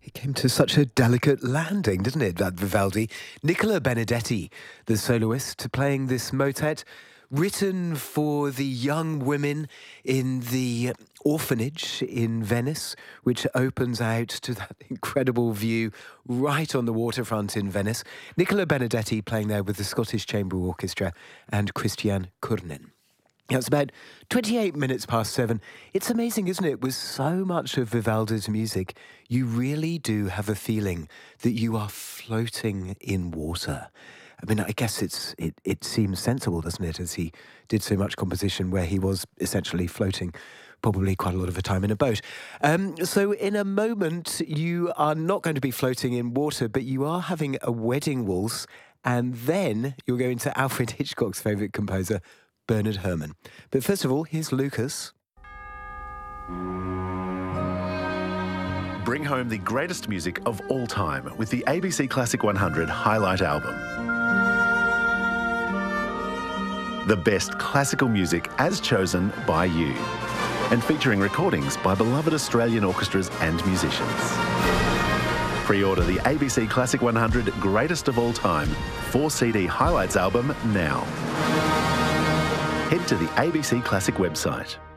It came to such a delicate landing, didn't it, that Vivaldi? Nicola Benedetti, the soloist, playing this motet, written for the young women in the orphanage in Venice, which opens out to that incredible view right on the waterfront in Venice. Nicola Benedetti playing there with the Scottish Chamber Orchestra and Christian Kurnin. It's about 28 minutes past 7. It's amazing, isn't it? With so much of Vivaldi's music, you really do have a feeling that you are floating in water. I mean, I guess it seems sensible, doesn't it, as he did so much composition where he was essentially floating probably quite a lot of the time in a boat. So in a moment, you are not going to be floating in water, but you are having a wedding waltz, and then you're going to Alfred Hitchcock's favourite composer, Bernard Herrmann. But first of all, here's Lucas. Bring home the greatest music of all time with the ABC Classic 100 Highlight Album. The best classical music as chosen by you, and featuring recordings by beloved Australian orchestras and musicians. Pre-order the ABC Classic 100 Greatest of All Time 4-CD Highlights album now. Head to the ABC Classic website.